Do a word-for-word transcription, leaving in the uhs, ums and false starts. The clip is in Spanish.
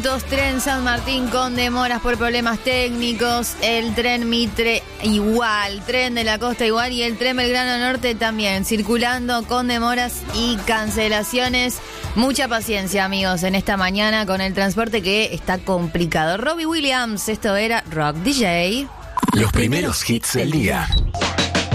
Dos tren San Martín con demoras por problemas técnicos, el tren Mitre igual, tren de la costa igual y el tren Belgrano Norte también, circulando con demoras y cancelaciones. Mucha paciencia, amigos, en esta mañana con el transporte que está complicado. Robbie Williams, esto era Rock D J. Los primeros hits del día.